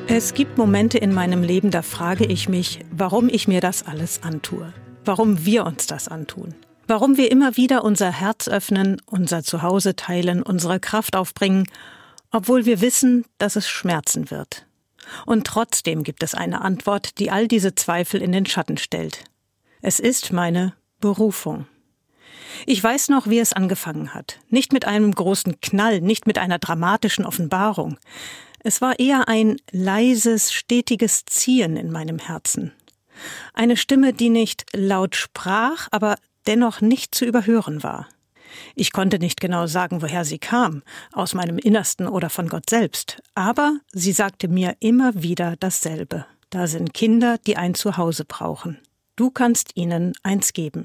Es gibt Momente in meinem Leben, da frage ich mich, warum ich mir das alles antue. Warum wir uns das antun. Warum wir immer wieder unser Herz öffnen, unser Zuhause teilen, unsere Kraft aufbringen, obwohl wir wissen, dass es schmerzen wird. Und trotzdem gibt es eine Antwort, die all diese Zweifel in den Schatten stellt. Es ist meine Berufung. Ich weiß noch, wie es angefangen hat. Nicht mit einem großen Knall, nicht mit einer dramatischen Offenbarung. Es war eher ein leises, stetiges Ziehen in meinem Herzen. Eine Stimme, die nicht laut sprach, aber dennoch nicht zu überhören war. Ich konnte nicht genau sagen, woher sie kam, aus meinem Innersten oder von Gott selbst, aber sie sagte mir immer wieder dasselbe. Da sind Kinder, die ein Zuhause brauchen. Du kannst ihnen eins geben.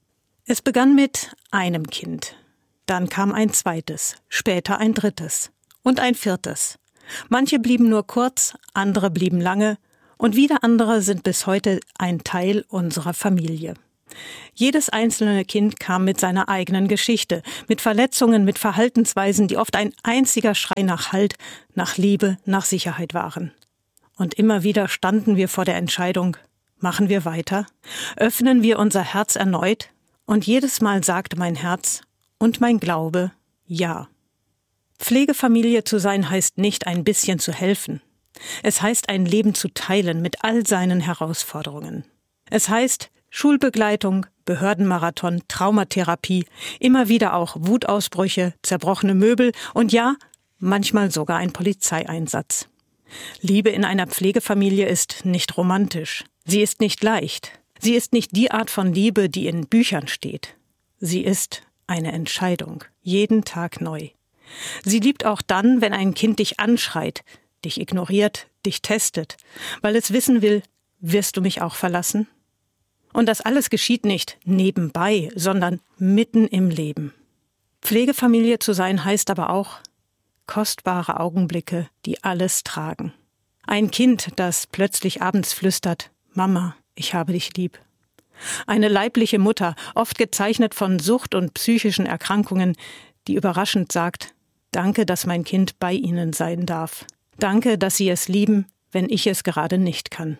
Es begann mit einem Kind. Dann kam ein zweites, später ein drittes und ein viertes. Manche blieben nur kurz, andere blieben lange und wieder andere sind bis heute ein Teil unserer Familie. Jedes einzelne Kind kam mit seiner eigenen Geschichte, mit Verletzungen, mit Verhaltensweisen, die oft ein einziger Schrei nach Halt, nach Liebe, nach Sicherheit waren. Und immer wieder standen wir vor der Entscheidung, machen wir weiter? Öffnen wir unser Herz erneut? Und jedes Mal sagte mein Herz und mein Glaube ja. Pflegefamilie zu sein heißt nicht, ein bisschen zu helfen. Es heißt, ein Leben zu teilen mit all seinen Herausforderungen. Es heißt, Schulbegleitung, Behördenmarathon, Traumatherapie, immer wieder auch Wutausbrüche, zerbrochene Möbel und ja, manchmal sogar ein Polizeieinsatz. Liebe in einer Pflegefamilie ist nicht romantisch. Sie ist nicht leicht. Sie ist nicht die Art von Liebe, die in Büchern steht. Sie ist eine Entscheidung, jeden Tag neu. Sie liebt auch dann, wenn ein Kind dich anschreit, dich ignoriert, dich testet, weil es wissen will, wirst du mich auch verlassen? Und das alles geschieht nicht nebenbei, sondern mitten im Leben. Pflegefamilie zu sein heißt aber auch kostbare Augenblicke, die alles tragen. Ein Kind, das plötzlich abends flüstert, Mama, ich habe dich lieb. Eine leibliche Mutter, oft gezeichnet von Sucht und psychischen Erkrankungen, die überraschend sagt, danke, dass mein Kind bei Ihnen sein darf. Danke, dass Sie es lieben, wenn ich es gerade nicht kann.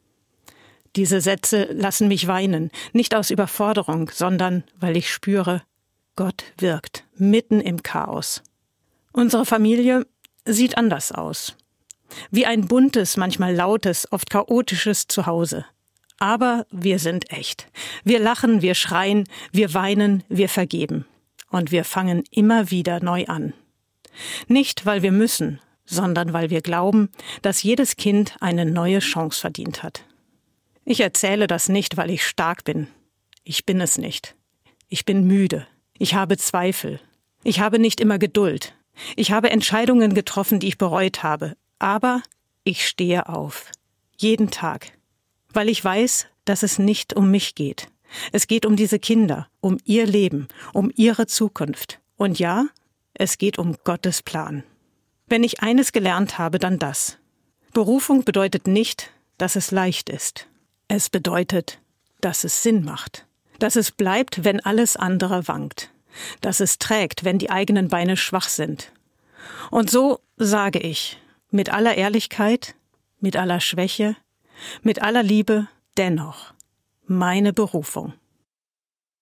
Diese Sätze lassen mich weinen, nicht aus Überforderung, sondern weil ich spüre, Gott wirkt, mitten im Chaos. Unsere Familie sieht anders aus. Wie ein buntes, manchmal lautes, oft chaotisches Zuhause. Aber wir sind echt. Wir lachen, wir schreien, wir weinen, wir vergeben. Und wir fangen immer wieder neu an. Nicht, weil wir müssen, sondern weil wir glauben, dass jedes Kind eine neue Chance verdient hat. Ich erzähle das nicht, weil ich stark bin. Ich bin es nicht. Ich bin müde. Ich habe Zweifel. Ich habe nicht immer Geduld. Ich habe Entscheidungen getroffen, die ich bereut habe. Aber ich stehe auf. Jeden Tag. Weil ich weiß, dass es nicht um mich geht. Es geht um diese Kinder, um ihr Leben, um ihre Zukunft. Und ja, es geht um Gottes Plan. Wenn ich eines gelernt habe, dann das. Berufung bedeutet nicht, dass es leicht ist. Es bedeutet, dass es Sinn macht. Dass es bleibt, wenn alles andere wankt. Dass es trägt, wenn die eigenen Beine schwach sind. Und so sage ich, mit aller Ehrlichkeit, mit aller Schwäche, mit aller Liebe, dennoch, meine Berufung.